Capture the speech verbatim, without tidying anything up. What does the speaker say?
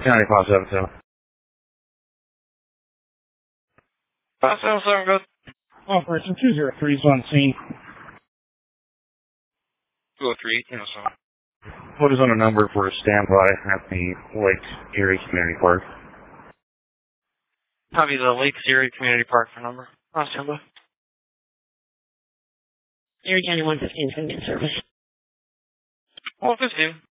County five seven seven. five seven seven, go. Operation two zero three is on scene. two oh three, eighteen oh seven. What is on a number for a standby at the Lake Erie Community Park? Copy the Lake Erie Community Park for number. On standby. Erie County one fifteen is going to be in service. one fifteen.